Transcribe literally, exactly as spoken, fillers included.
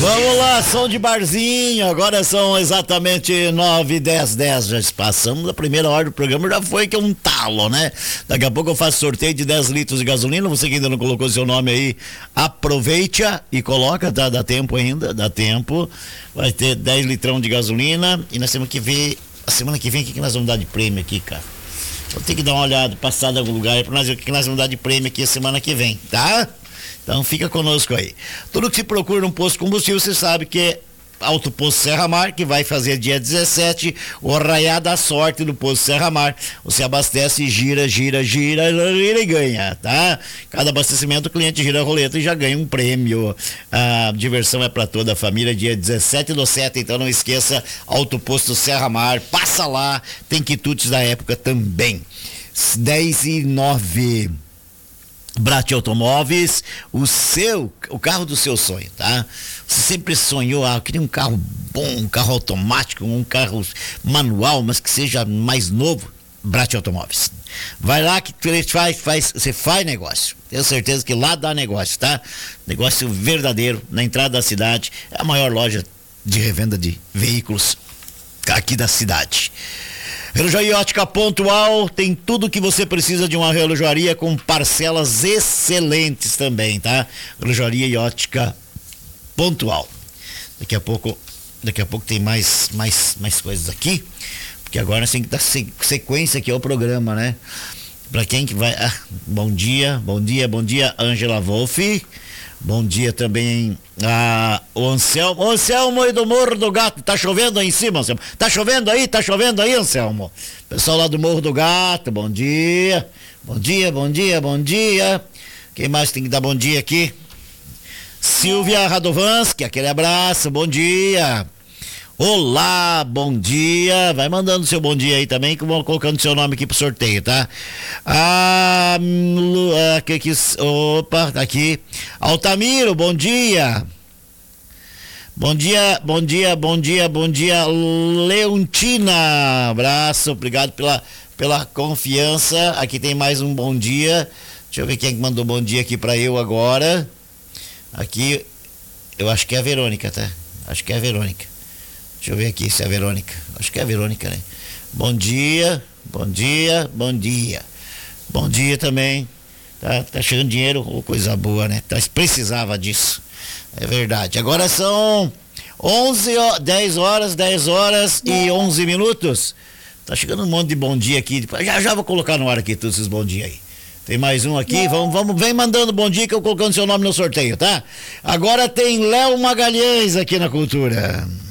Vamos lá, som de barzinho, agora são exatamente nove, dez, dez, já passamos a primeira hora do programa, já foi que é um talo, né? Daqui a pouco eu faço sorteio de dez litros de gasolina, você que ainda não colocou seu nome aí, aproveite e coloca, tá? Dá tempo ainda, dá tempo, vai ter dez litrão de gasolina e nós temos que ver, a semana que vem, o que, que nós vamos dar de prêmio aqui, cara? Vou ter que dar uma olhada, passar em algum lugar pra nós ver o que, que nós vamos dar de prêmio aqui a semana que vem, tá? Então fica conosco aí. Tudo que se procura num posto de combustível, você sabe que é Alto Posto Serra Mar, que vai fazer dia dezessete o Arraiá da Sorte do Posto Serra Mar. Você abastece, gira, gira, gira, gira e ganha, tá? Cada abastecimento o cliente gira a roleta e já ganha um prêmio. A diversão é para toda a família, dia dezessete do sete, então não esqueça, Alto Posto Serra Mar, passa lá, tem quitutes da época também. dez e nove. Brat Automóveis, o seu, o carro do seu sonho, tá? Você sempre sonhou, ah, eu queria um carro bom, um carro automático, um carro manual, mas que seja mais novo. Brat Automóveis. Vai lá que faz, faz, você faz negócio. Tenho certeza que lá dá negócio, tá? Negócio verdadeiro, na entrada da cidade, é a maior loja de revenda de veículos aqui da cidade. Relojaria Ótica Pontual, tem tudo que você precisa de uma relojaria com parcelas excelentes também, tá? Relojaria e Ótica Pontual. Daqui a pouco, daqui a pouco tem mais, mais, mais coisas aqui, porque agora nós temos que dar sequência aqui ao programa, né? Pra quem que vai... Ah, bom dia, bom dia, bom dia, Ângela Wolff. Bom dia também a o Anselmo, o Anselmo aí do Morro do Gato, tá chovendo aí em cima, Anselmo? Tá chovendo aí? Tá chovendo aí, Anselmo? Pessoal lá do Morro do Gato, bom dia, bom dia, bom dia, bom dia. Quem mais tem que dar bom dia aqui? Silvia Radovanski, aquele abraço, bom dia. Olá, bom dia. Vai mandando seu bom dia aí também, que eu vou colocando seu nome aqui pro sorteio, tá? Ah, que que opa, tá aqui. Altamiro, bom dia. Bom dia, bom dia, bom dia, bom dia, Leontina. Abraço, obrigado pela pela confiança. Aqui tem mais um bom dia. Deixa eu ver quem é que mandou bom dia aqui pra eu agora. Aqui, eu acho que é a Verônica, tá? Acho que é a Verônica. Deixa eu ver aqui se é a Verônica. Acho que é a Verônica, né? Bom dia, bom dia, bom dia. Bom dia também. Tá, tá chegando dinheiro, oh, coisa boa, né? Tá, precisava disso. É verdade. Agora são onze, dez horas, dez horas e onze minutos. Tá chegando um monte de bom dia aqui. Já já vou colocar no ar aqui todos esses bom dia aí. Tem mais um aqui, vamos, vamos, vem mandando bom dia que eu colocando seu nome no sorteio, tá? Agora tem Léo Magalhães aqui na Cultura.